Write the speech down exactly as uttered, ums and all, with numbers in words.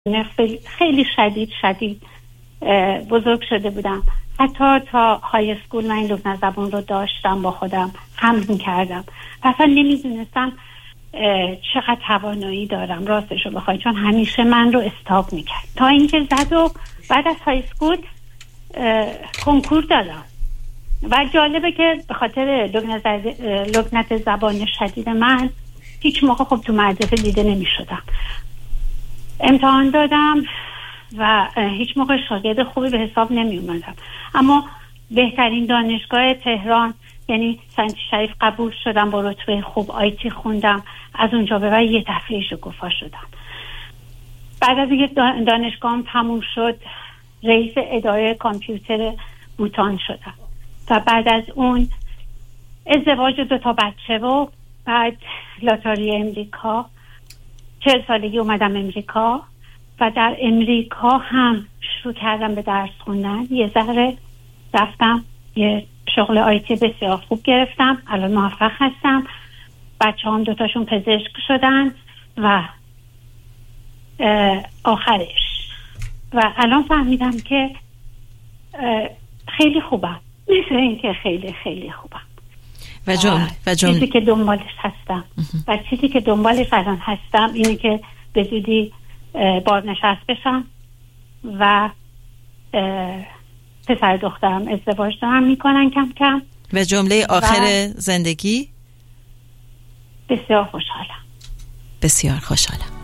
خیلی شدید شدید بزرگ شده بودم. حتی تا های اسکول من این لکنه زبان رو داشتم، با خودم حمل می‌کردم. اصلا نمی‌دونستم چقدر توانایی دارم راستش رو بخوای، چون همیشه من رو استاپ می‌کرد تا اینکه زد و بعد از های اسکول کنکور دادم. و جالبه که به خاطر لکنت زبان شدید من هیچ موقع خب تو مدرسه دیده نمی‌شدم. امتحان دادم و هیچ موقع شاگرد خوبی به حساب نمی اومدم، اما بهترین دانشگاه تهران یعنی سنت شریف قبول شدم با رتبه خوب، آیتی خوندم. از اونجا به بعد یه دفعه شکوفا شدم. بعد از اینکه دانشگاهم تموم شد رئیس اداره کامپیوتر بوتان شدم و بعد از اون ازدواج دو تا بچه و بعد لاتاری امریکا. چهل سالگی اومدم امریکا و در امریکا هم شروع کردم به درس خوندن. یه ذره رفتم یه شغل آیتی بسیار خوب گرفتم، الان موفق هستم. بچه هم دوتاشون پزشک شدن و آخرش و الان فهمیدم که خیلی خوبم، مثل این که خیلی خیلی خوبم و جمله و جمله چیزی که دنبالش هستم و چیزی که دنبالش الان هستم اینه که به زودی بازنشست بشم و پسر دخترم ازدواج دارم میکنن کم کم. و جمله آخر زندگی بسیار خوشحالم، بسیار خوشحالم.